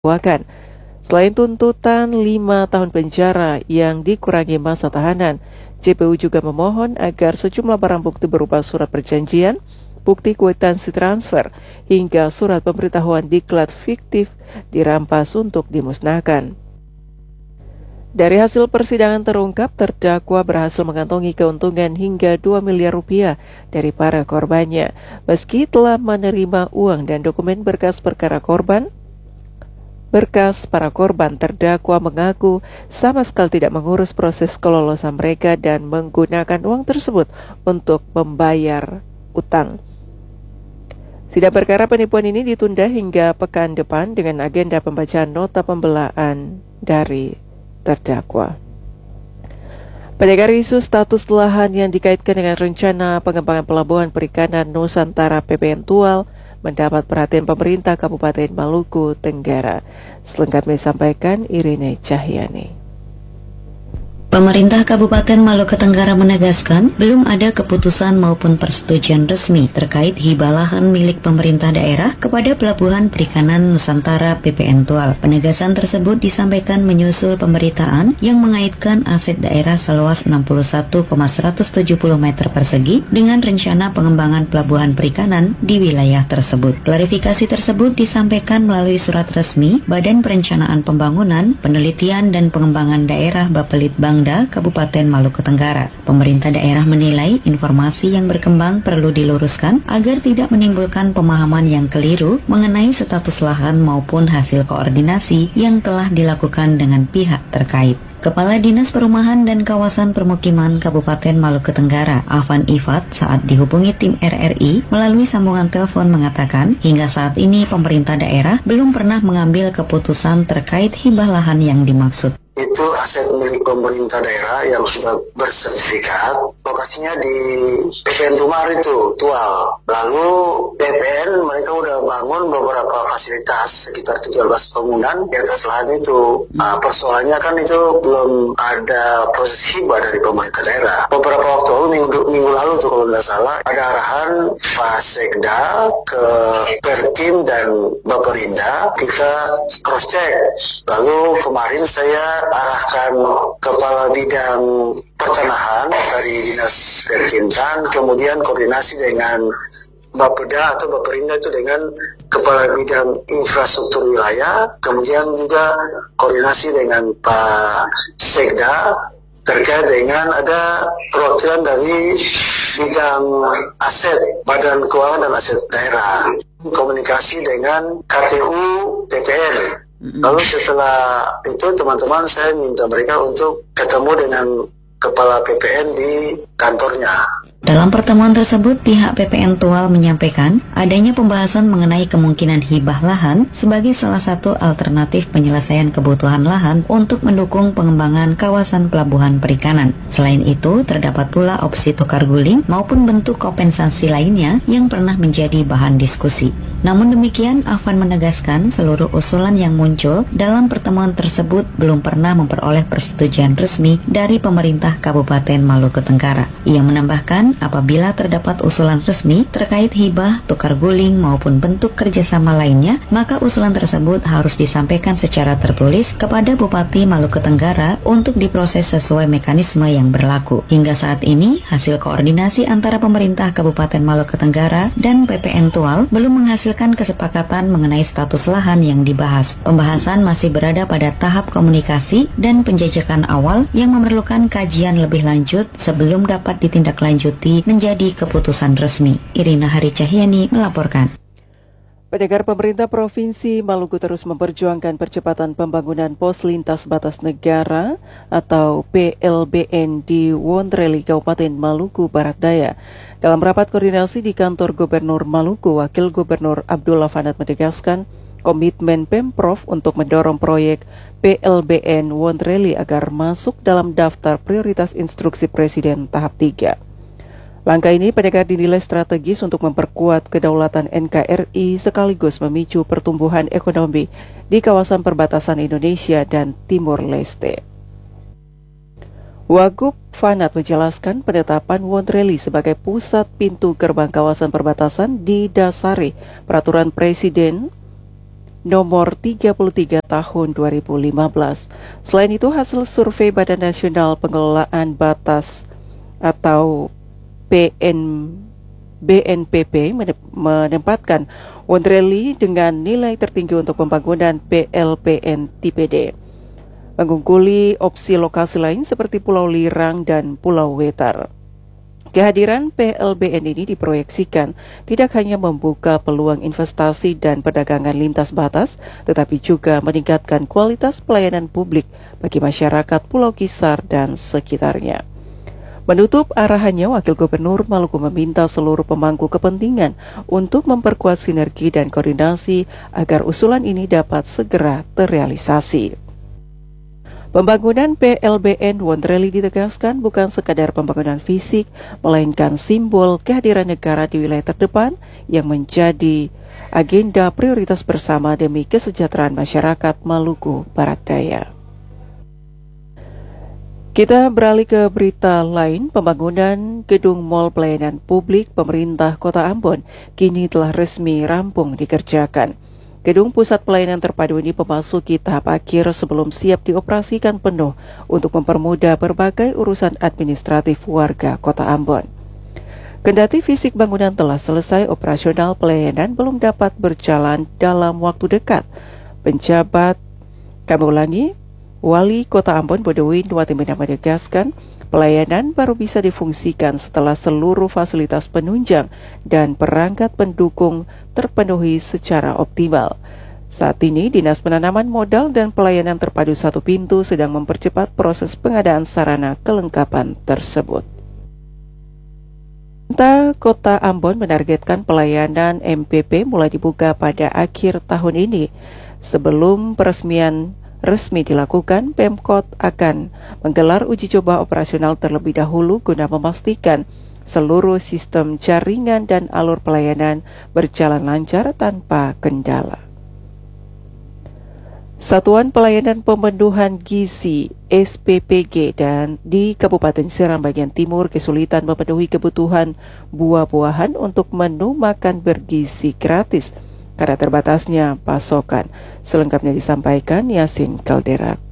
didakwakan. Selain tuntutan 5 tahun penjara yang dikurangi masa tahanan, JPU juga memohon agar sejumlah barang bukti berupa surat perjanjian, bukti kwitansi transfer, hingga surat pemberitahuan diklat fiktif dirampas untuk dimusnahkan. Dari hasil persidangan terungkap, terdakwa berhasil mengantongi keuntungan hingga 2 miliar rupiah dari para korbannya. Meski telah menerima uang dan dokumen berkas perkara para korban, terdakwa mengaku sama sekali tidak mengurus proses kelolosan mereka dan menggunakan uang tersebut untuk membayar utang. Sidang perkara penipuan ini ditunda hingga pekan depan dengan agenda pembacaan nota pembelaan dari terdakwa. Pendengar, isu status lahan yang dikaitkan dengan rencana pengembangan pelabuhan perikanan Nusantara PPN Tual mendapat perhatian pemerintah Kabupaten Maluku Tenggara. Selengkapnya disampaikan Irene Cahyani. Pemerintah Kabupaten Maluku Tenggara menegaskan belum ada keputusan maupun persetujuan resmi terkait hibah lahan milik pemerintah daerah kepada Pelabuhan Perikanan Nusantara PPN Tual. Penegasan tersebut disampaikan menyusul pemberitaan yang mengaitkan aset daerah seluas 61,170 meter persegi dengan rencana pengembangan pelabuhan perikanan di wilayah tersebut. Klarifikasi tersebut disampaikan melalui surat resmi Badan Perencanaan Pembangunan, Penelitian dan Pengembangan Daerah Bapelitbang Kabupaten Maluku Tenggara. Pemerintah daerah menilai informasi yang berkembang perlu diluruskan agar tidak menimbulkan pemahaman yang keliru mengenai status lahan maupun hasil koordinasi yang telah dilakukan dengan pihak terkait. Kepala Dinas Perumahan dan Kawasan Permukiman Kabupaten Maluku Tenggara, Afan Ifat, saat dihubungi tim RRI melalui sambungan telepon mengatakan, hingga saat ini pemerintah daerah belum pernah mengambil keputusan terkait hibah lahan yang dimaksud. Itu aset milik pemerintah daerah yang sudah bersertifikat, lokasinya di PPN Tual. Lalu PPN mereka udah bangun beberapa fasilitas sekitar 13 bangunan di atas lahan itu. Nah, persoalannya kan itu belum ada proses hibah dari pemerintah daerah. Beberapa waktu lalu, minggu lalu tuh kalau tidak salah, ada arahan Pak Sekda ke Perkim dan Baperinda, kita cross check. Lalu kemarin saya arahkan kepala bidang pertanahan dari Dinas Perkintan, kemudian koordinasi dengan Bapeda atau Baperinda itu dengan kepala bidang infrastruktur wilayah, kemudian juga koordinasi dengan Pak Sekda terkait dengan ada perwakilan dari bidang aset Badan Keuangan dan Aset Daerah, komunikasi dengan KTU PPN. Lalu setelah itu teman-teman saya minta mereka untuk ketemu dengan kepala PPN di kantornya. Dalam pertemuan tersebut, pihak PPN Tual menyampaikan adanya pembahasan mengenai kemungkinan hibah lahan sebagai salah satu alternatif penyelesaian kebutuhan lahan untuk mendukung pengembangan kawasan pelabuhan perikanan. Selain itu, terdapat pula opsi tukar guling maupun bentuk kompensasi lainnya yang pernah menjadi bahan diskusi. Namun demikian, Afan menegaskan seluruh usulan yang muncul dalam pertemuan tersebut belum pernah memperoleh persetujuan resmi dari pemerintah Kabupaten Maluku Tenggara. Ia menambahkan, apabila terdapat usulan resmi terkait hibah, tukar guling maupun bentuk kerjasama lainnya, maka usulan tersebut harus disampaikan secara tertulis kepada Bupati Maluku Tenggara untuk diproses sesuai mekanisme yang berlaku. Hingga saat ini, hasil koordinasi antara pemerintah Kabupaten Maluku Tenggara dan PPN Tual belum menghasilkan kesepakatan mengenai status lahan yang dibahas. Pembahasan masih berada pada tahap komunikasi dan penjajakan awal yang memerlukan kajian lebih lanjut sebelum dapat ditindaklanjuti menjadi keputusan resmi. Irina Hari Cahyani melaporkan. Pendengar, pemerintah Provinsi Maluku terus memperjuangkan percepatan pembangunan pos lintas batas negara atau PLBN di Wonreli, Kabupaten Maluku Barat Daya. Dalam rapat koordinasi di kantor Gubernur Maluku, Wakil Gubernur Abdullah Fanat menegaskan komitmen Pemprov untuk mendorong proyek PLBN Wonreli agar masuk dalam daftar prioritas instruksi Presiden tahap 3. Langkah ini pendengar dinilai strategis untuk memperkuat kedaulatan NKRI sekaligus memicu pertumbuhan ekonomi di kawasan perbatasan Indonesia dan Timur Leste. Wagub Fanat menjelaskan penetapan Wonreli sebagai pusat pintu gerbang kawasan perbatasan didasari Peraturan Presiden nomor 33 tahun 2015. Selain itu, hasil survei Badan Nasional Pengelolaan Batas atau BNPB menempatkan Wondrali dengan nilai tertinggi untuk pembangunan PLBN TPD, mengungguli opsi lokasi lain seperti Pulau Lirang dan Pulau Wetar. Kehadiran PLBN ini diproyeksikan tidak hanya membuka peluang investasi dan perdagangan lintas batas, tetapi juga meningkatkan kualitas pelayanan publik bagi masyarakat Pulau Kisar dan sekitarnya. Menutup arahannya, Wakil Gubernur Maluku meminta seluruh pemangku kepentingan untuk memperkuat sinergi dan koordinasi agar usulan ini dapat segera terrealisasi. Pembangunan PLBN Wondrali ditegaskan bukan sekadar pembangunan fisik, melainkan simbol kehadiran negara di wilayah terdepan yang menjadi agenda prioritas bersama demi kesejahteraan masyarakat Maluku Barat Daya. Kita beralih ke berita lain. Pembangunan gedung Mall Pelayanan Publik Pemerintah Kota Ambon kini telah resmi rampung dikerjakan. Gedung Pusat Pelayanan Terpadu ini memasuki tahap akhir sebelum siap dioperasikan penuh untuk mempermudah berbagai urusan administratif warga Kota Ambon. Kendati fisik bangunan telah selesai, operasional pelayanan belum dapat berjalan dalam waktu dekat. Wali Kota Ambon Bodowin Watimena menegaskan pelayanan baru bisa difungsikan setelah seluruh fasilitas penunjang dan perangkat pendukung terpenuhi secara optimal. Saat ini, Dinas Penanaman Modal dan Pelayanan Terpadu Satu Pintu sedang mempercepat proses pengadaan sarana kelengkapan tersebut. Kota Ambon menargetkan pelayanan MPP mulai dibuka pada akhir tahun ini. Sebelum peresmian resmi dilakukan, Pemkot akan menggelar uji coba operasional terlebih dahulu guna memastikan seluruh sistem jaringan dan alur pelayanan berjalan lancar tanpa kendala. Satuan Pelayanan Pemenuhan Gizi SPPG dan di Kabupaten Seram bagian timur kesulitan memenuhi kebutuhan buah-buahan untuk menu makan bergizi gratis karena terbatasnya pasokan. Selengkapnya disampaikan Yasin Kaldera.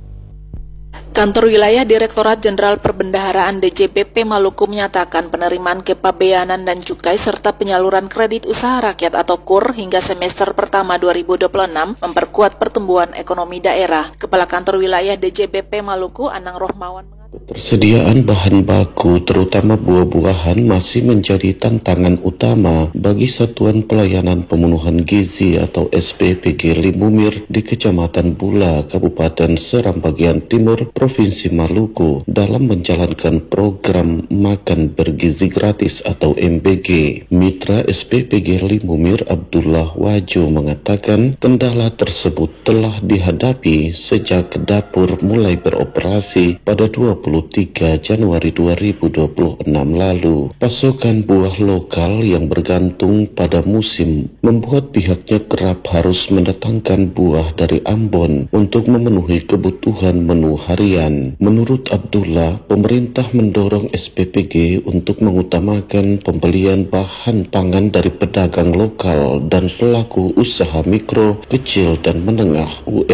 Kantor Wilayah Direktorat Jenderal Perbendaharaan DJPP Maluku menyatakan penerimaan kepabeanan dan cukai serta penyaluran kredit usaha rakyat atau KUR hingga semester pertama 2026 memperkuat pertumbuhan ekonomi daerah. Kepala Kantor Wilayah DJPP Maluku, Anang Rohmawan, Persediaan bahan baku terutama buah-buahan masih menjadi tantangan utama bagi Satuan Pelayanan Pemenuhan Gizi atau SPPG Limumir di Kecamatan Bula, Kabupaten Seram bagian Timur, Provinsi Maluku dalam menjalankan program Makan Bergizi Gratis atau MBG. Mitra SPPG Limumir Abdullah Wajo mengatakan kendala tersebut telah dihadapi sejak dapur mulai beroperasi pada 23 Januari 2026 lalu. Pasokan buah lokal yang bergantung pada musim membuat pihaknya kerap harus mendatangkan buah dari Ambon untuk memenuhi kebutuhan menu harian. Menurut Abdullah, pemerintah mendorong SPPG untuk mengutamakan pembelian bahan pangan dari pedagang lokal dan pelaku usaha mikro, kecil dan menengah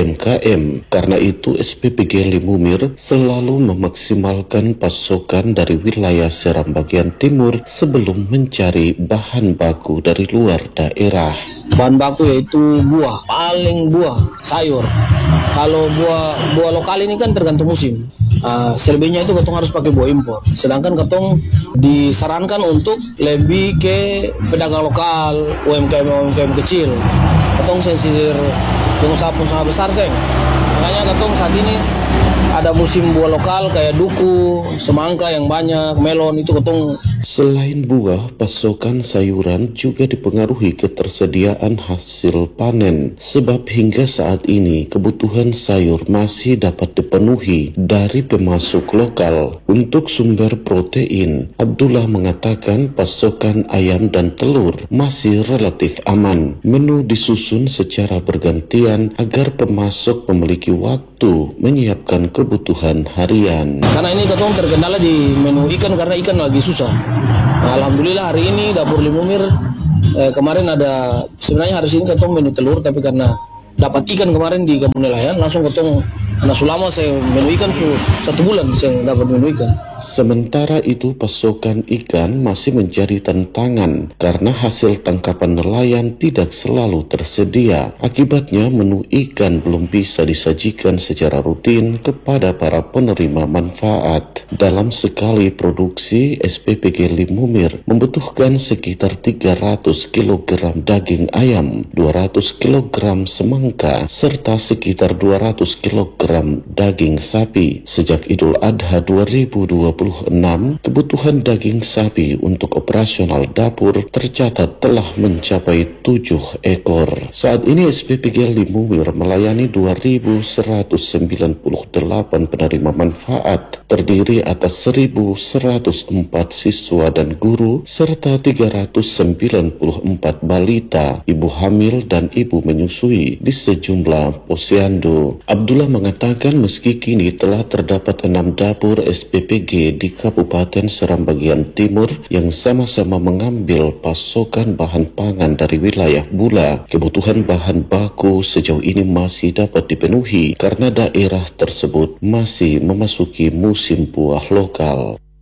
UMKM. Karena itu SPPG Limumir selalu memaksimalkan pasokan dari wilayah Seram bagian timur sebelum mencari bahan baku dari luar daerah. Bahan baku yaitu buah, paling buah, sayur. Kalau buah lokal ini kan tergantung musim. Selebihnya itu ketong harus pakai buah impor. Sedangkan ketong disarankan untuk lebih ke pedagang lokal, UMKM kecil. Ketong sensir pengusaha besar seng. Makanya ketong saat ini ada musim buah lokal kayak duku, semangka yang banyak, melon itu ketong. Selain buah, pasokan sayuran juga dipengaruhi ketersediaan hasil panen. Sebab hingga saat ini kebutuhan sayur masih dapat dipenuhi dari pemasok lokal. Untuk sumber protein, Abdullah mengatakan pasokan ayam dan telur masih relatif aman. Menu disusun secara bergantian agar pemasok memiliki waktu waktu menyiapkan kebutuhan harian. Karena ini ketong terkendala di menu ikan karena ikan lagi susah. Nah, alhamdulillah hari ini dapur Limumir kemarin ada, sebenarnya hari ini ketong menu telur, tapi karena dapat ikan kemarin di Kampung Nelayan langsung ketong, karena selama saya menu ikan 1 bulan saya dapat menu ikan. Sementara itu pasokan ikan masih menjadi tantangan karena hasil tangkapan nelayan tidak selalu tersedia. Akibatnya menu ikan belum bisa disajikan secara rutin kepada para penerima manfaat. Dalam sekali produksi, SPPG Limumir membutuhkan sekitar 300 kg daging ayam, 200 kg semangka, serta sekitar 200 kg daging sapi. Sejak Idul Adha 2026, kebutuhan daging sapi untuk operasional dapur tercatat telah mencapai 7 ekor. Saat ini SPPG Limumir melayani 2.198 penerima manfaat, terdiri atas 1.104 siswa dan guru, serta 394 balita, ibu hamil dan ibu menyusui di sejumlah posyandu. Abdullah mengatakan meski kini telah terdapat 6 dapur SPPG di Kabupaten Seram bagian timur yang sama-sama mengambil pasokan bahan pangan dari wilayah Bula, kebutuhan bahan baku sejauh ini masih dapat dipenuhi karena daerah tersebut masih memasuki musim buah lokal.